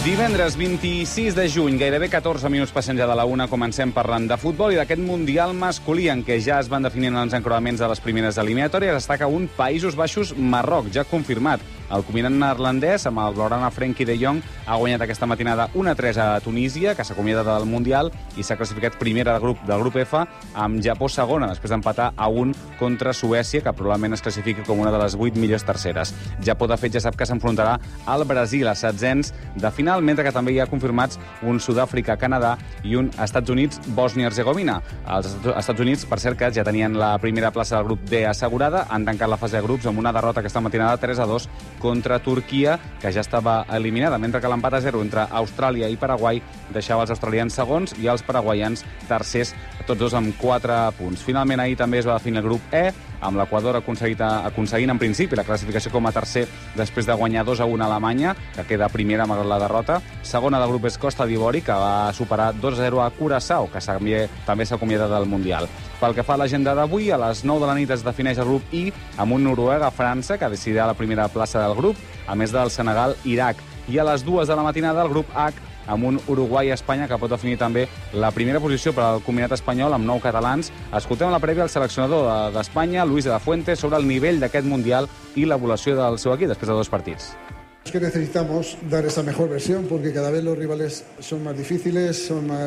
Divendres 26 de juny, gairebé 14 minuts passant ja de la una, comencem parlant de futbol i d'aquest Mundial masculí en què ja es van definint els encreuaments de les primeres eliminatòries. Destaca un Països Baixos-Marroc, ja confirmat. El combinat neerlandès, amb el blaugrana Frenkie de Jong, ha guanyat aquesta matinada 1-3 a Tunísia, que s'acomiada del Mundial, i s'ha classificat primera del grup F, amb Japó segona, després d'empatar a 1 contra Suècia, que probablement es classifica com una de les 8 millors terceres. Japó, de fet, ja sap que s'enfrontarà al Brasil a setzents de final, mentre que també hi ha confirmats un Sud-àfrica-Canadà i un Estats Units-Bòsnia-Herzegovina. Els Estats Units, per cert, que ja tenien la primera plaça del grup D assegurada, han tancat la fase de grups amb una derrota aquesta matinada 3-2 contra Turquia, que ja estava eliminada, mentre que l'empat a 0 entre Austràlia i Paraguai deixava els australians segons i els paraguaians tercers, tots dos amb 4 punts. Finalment, ahir també es va definir el grup E, amb l'Equador aconseguint en principi la classificació com a tercer després de guanyar 2-1 a Alemanya, que queda primera malgrat la derrota. Segona del grup és Costa d'Ivori, que va superar 2-0 a Curaçao, que també s'acomiada del Mundial. Pel que fa a l'agenda d'avui, a les 9 de la nit es defineix el grup I, amb un Noruega-França, que decidirà la primera plaça del grup, a més del Senegal-Irac. I a les 2 de la matinada, el grup H, amb un Uruguai-Espanya, que pot definir també la primera posició per al combinat espanyol amb 9 catalans. Escoltem la prèvia al seleccionador d'Espanya, Luis de la Fuente, sobre el nivell d'aquest Mundial i l'evolució del seu equip després de 2 partits. Es que necesitamos dar esa mejor versión porque cada vez los rivales son más difíciles,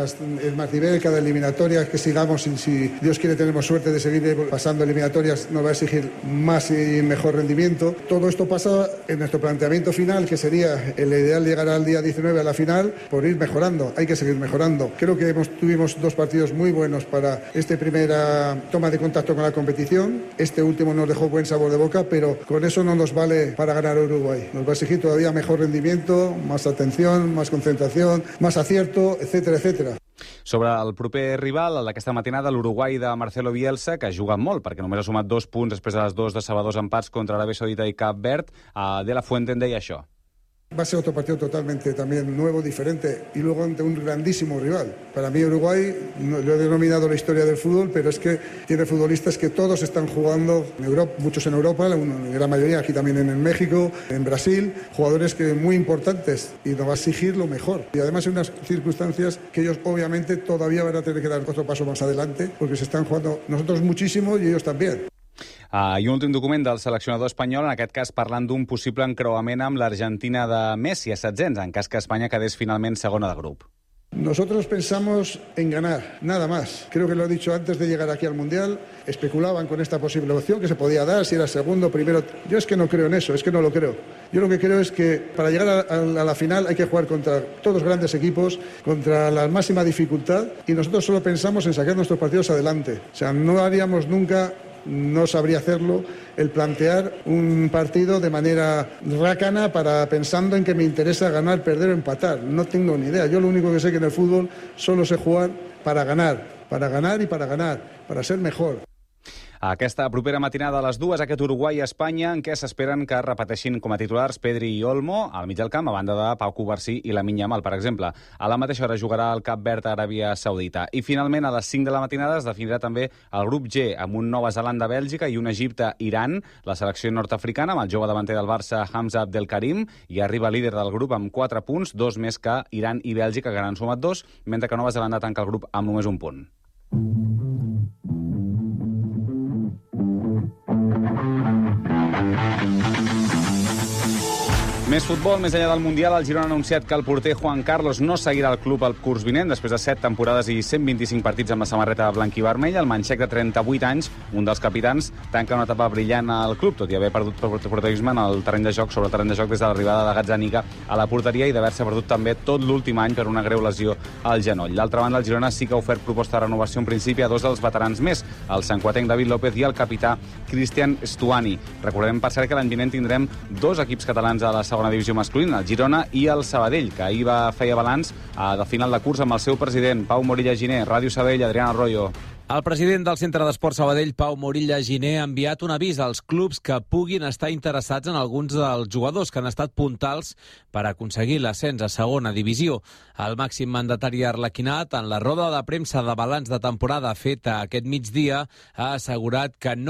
es más nivel, cada eliminatoria que sigamos, y si Dios quiere tenemos suerte de seguir pasando eliminatorias, nos va a exigir más y mejor rendimiento. Todo esto pasa en nuestro planteamiento final, que sería el ideal llegar al día 19 a la final, por ir mejorando, hay que seguir mejorando. Creo que tuvimos 2 partidos muy buenos para esta primera toma de contacto con la competición. Este último nos dejó buen sabor de boca, pero con eso no nos vale para ganar a Uruguay. Nos va a exigir todavía mejor rendimiento, más atención, más concentración, más acierto, etcétera, etcétera. Sobre el proper rival, el d'aquesta matinada, l'Uruguai de Marcelo Bielsa, que juga molt, perquè només ha sumat 2 punts després de les 2 decebedors empats contra Aràbia Saudita i Cap Verd. De la Fuente en deia això. Va a ser otro partido totalmente también nuevo, diferente, y luego ante un grandísimo rival. Para mí Uruguay, lo he denominado la historia del fútbol, pero es que tiene futbolistas que todos están jugando en Europa, muchos en Europa, la gran mayoría aquí también en México, en Brasil, jugadores que muy importantes, y nos va a exigir lo mejor. Y además en unas circunstancias que ellos obviamente todavía van a tener que dar otro paso más adelante, porque se están jugando nosotros muchísimo y ellos también. I un últim document del seleccionador espanyol, en aquest cas parlant d'un possible encreuament amb l'Argentina de Messi a setzents, en cas que Espanya quedés finalment segona de grup. Nosotros pensamos en ganar, nada más. Creo que lo he dicho antes de llegar aquí al Mundial. Especulaban con esta posible opción que se podía dar, si era segundo, primero. Yo es que no creo en eso, es que no lo creo. Yo lo que creo es que para llegar a la final hay que jugar contra todos grandes equipos, contra la máxima dificultad, y nosotros solo pensamos en sacar nuestros partidos adelante. O sea, no haríamos nunca, no sabría hacerlo, el plantear un partido de manera rácana pensando en que me interesa ganar, perder o empatar. No tengo ni idea. Yo lo único que sé que en el fútbol solo sé jugar para ganar y para ganar, para ser mejor. Aquesta propera matinada a les 2, aquest Uruguai-Espanya, en què s'esperen que repeteixin com a titulars Pedri i Olmo al mig del camp, a banda de Pau Cubarsí i Lamine Yamal, per exemple. A la mateixa hora jugarà el Cap Verd a Aràbia Saudita. I finalment, a les 5 de la matinada es definirà també el grup G, amb un Nova Zelanda-Bèlgica i un Egipte-Iran, la selecció nord-africana, amb el jove davanter del Barça, Hamza Abdelkarim, i arriba líder del grup amb 4 punts, 2 més que Iran i Bèlgica, que n'han sumat 2, mentre que Nova Zelanda tanca el grup amb només un punt. Més futbol, més enllà del Mundial, el Girona ha anunciat que el porter Juan Carlos no seguirà al club el curs vinent. Després de 7 temporades i 125 partits amb la samarreta blanc i vermella, el manxec de 38 anys, un dels capitans, tanca una etapa brillant al club, tot i haver perdut protagonisme en el terreny de joc, sobre el terreny de joc des de l'arribada de Gazzaniga a la porteria i d'haver-se perdut també tot l'últim any per una greu lesió al genoll. D'altra banda, el Girona sí que ha ofert proposta de renovació en principi a 2 dels veterans més, el sanquatenc David López i el capità Cristian Stuani. Recordem, per cert, que l'any vinent tindrem 2 equips catalans a la segona divisió masculina, el Girona i el Sabadell, que ahir feia balanç de final de curs amb el seu president, Pau Morilla Giner. Ràdio Sabadell, Adrián Arroyo. El president del Centre d'Esport Sabadell, Pau Morilla Giner, ha enviat un avís als clubs que puguin estar interessats en alguns dels jugadors que han estat puntals per aconseguir l'ascens a segona divisió. El màxim mandatari arlequinat, en la roda de premsa de balanç de temporada feta aquest migdia, ha assegurat que no